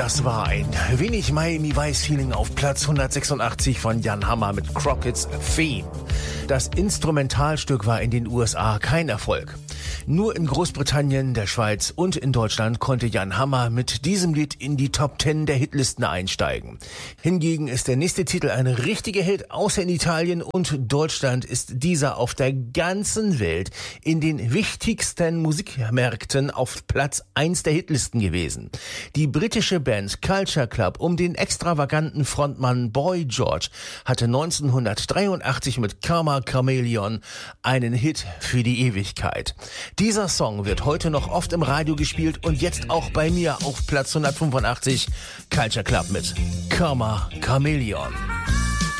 Das war ein wenig Miami Vice Feeling auf Platz 186 von Jan Hammer mit Crockett's Theme. Das Instrumentalstück war in den USA kein Erfolg. Nur in Großbritannien, der Schweiz und in Deutschland konnte Jan Hammer mit diesem Lied in die Top 10 der Hitlisten einsteigen. Hingegen ist der nächste Titel ein richtiger Hit, außer in Italien und Deutschland ist dieser auf der ganzen Welt in den wichtigsten Musikmärkten auf Platz 1 der Hitlisten gewesen. Die britische Band Culture Club um den extravaganten Frontmann Boy George hatte 1983 mit Karma Chameleon einen Hit für die Ewigkeit. Dieser Song wird heute noch oft im Radio gespielt und jetzt auch bei mir auf Platz 185 Culture Club mit Karma Chameleon.